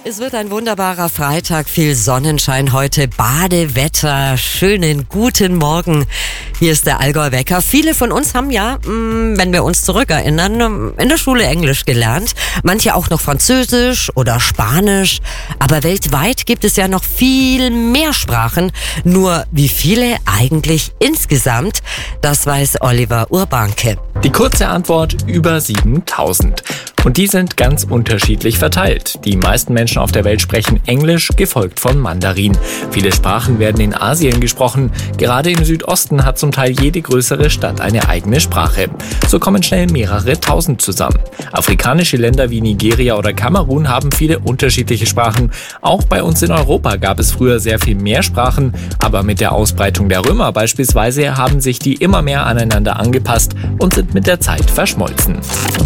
Es wird ein wunderbarer Freitag, viel Sonnenschein heute, Badewetter, schönen guten Morgen. Hier ist der Allgäu-Wecker. Viele von uns haben ja, wenn wir uns zurückerinnern, in der Schule Englisch gelernt. Manche auch noch Französisch oder Spanisch. Aber weltweit gibt es ja noch viel mehr Sprachen. Nur wie viele eigentlich insgesamt? Das weiß Oliver Urbanke. Die kurze Antwort: über 7000. Und die sind ganz unterschiedlich verteilt. Die meisten Menschen auf der Welt sprechen Englisch, gefolgt von Mandarin. Viele Sprachen werden in Asien gesprochen. Gerade im Südosten hat zum Teil jede größere Stadt eine eigene Sprache. So kommen schnell mehrere tausend zusammen. Afrikanische Länder wie Nigeria oder Kamerun haben viele unterschiedliche Sprachen. Auch bei uns in Europa gab es früher sehr viel mehr Sprachen. Aber mit der Ausbreitung der Römer beispielsweise haben sich die immer mehr aneinander angepasst und sind mit der Zeit verschmolzen.